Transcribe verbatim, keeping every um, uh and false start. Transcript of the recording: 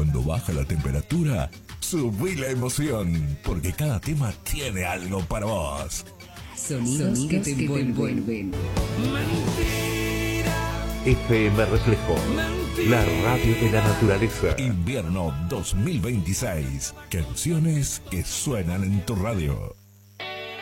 Cuando baja la temperatura, subí la emoción, porque cada tema tiene algo para vos. Sonidos, Sonidos que te envuelven. F M Reflejo, Mentira. La radio de la naturaleza. Invierno dos mil veintiséis. Canciones que suenan en tu radio.